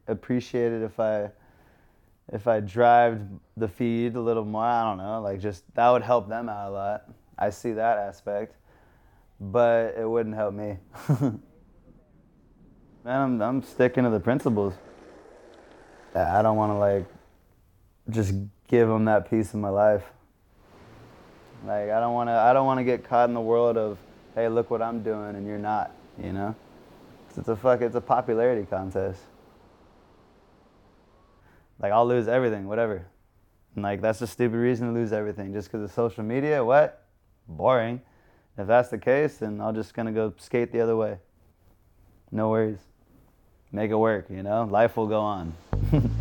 appreciate it if I drive the feed a little more. I don't know, like just that would help them out a lot. I see that aspect, but it wouldn't help me. Man, I'm sticking to the principles. I don't want to like just give them that piece of my life. Like I don't want to get caught in the world of, hey, look what I'm doing and you're not, you know? It's a popularity contest. Like I'll lose everything, whatever. And like that's a stupid reason to lose everything just because of social media. What? Boring. If that's the case, then I'm just gonna go skate the other way. No worries. Make it work, you know? Life will go on.